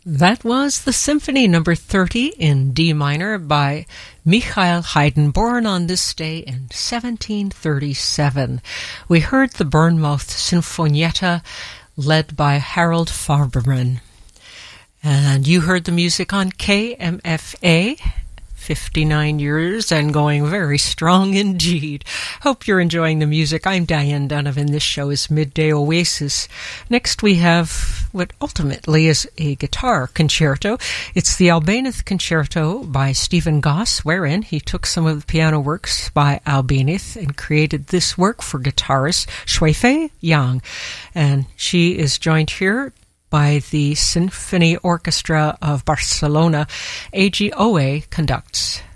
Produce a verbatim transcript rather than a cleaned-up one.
That was the Symphony Number thirty in D minor by Michael Haydn, born on this day in seventeen thirty-seven. We heard the Bournemouth Sinfonietta, led by Harold Farberman. And you heard the music on K M F A, fifty-nine years and going very strong indeed. Hope you're enjoying the music. I'm Diane Donovan. This show is Midday Oasis. Next we have what ultimately is a guitar concerto. It's the Albéniz Concerto by Stephen Goss, wherein he took some of the piano works by Albéniz and created this work for guitarist Shui-Fei Yang. And she is joined here by the Symphony Orchestra of Barcelona. A G O A conducts.